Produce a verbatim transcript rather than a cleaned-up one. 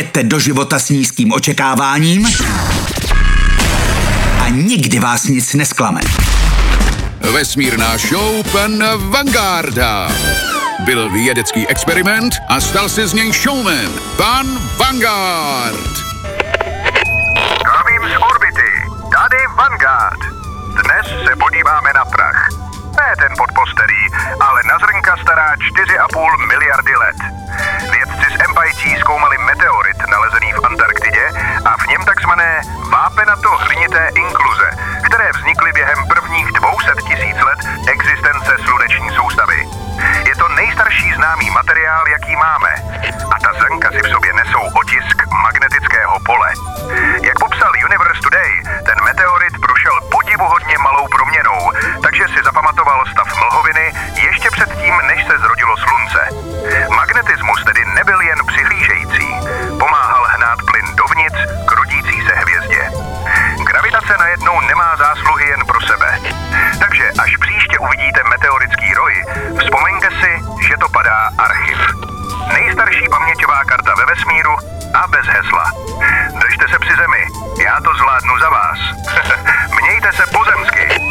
Jděte do života s nízkým očekáváním a nikdy vás nic nesklame. Vesmírná show pana Vangarda. Byl vědecký experiment a stal se z něj showman, pan Vanguard. Zdravím z orbity, tady Vanguard. Dnes se podíváme na prach. Ne ten pod postelí, ale na zrnka stará čtyři a půl miliardy let. Vědci z M I T zkoumali meteorit nalezený v Antarktidě a v něm takzvané vápenato-hlinité inkluze, které vznikly během prvních dvou set tisíc let existence sluneční soustavy. Je to nejstarší známý materiál, jaký máme. A ta zrnka si v sobě nesou otisk magnetického pole. Jak popsal Universe Today, ten meteorit prošel podivuhodně malou proměnou, takže si zapamatoval stav mlhoviny ještě předtím, než se zrodilo slunce. Magnetismus tedy nebyl jen přihlížející. Pomáhal hnát plyn dovnitř k rodící se hvězdě. Gravitace najednou nemá zásluhy jen pro sebe. Takže až příště uvidíte meteorický roj, vzpomeňte si, že to padá archiv. Nejstarší paměťová karta ve vesmíru a bez hesla. Držte se při zemi, já to zvládnu za vás.